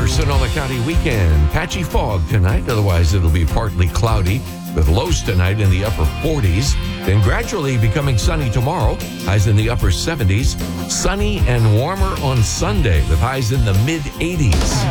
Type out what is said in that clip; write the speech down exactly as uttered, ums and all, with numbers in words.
Sonoma County weekend. Patchy fog tonight, otherwise it'll be partly cloudy with lows tonight in the upper forties. Then gradually becoming sunny tomorrow, highs in the upper seventies. Sunny and warmer on Sunday with highs in the mid eighties.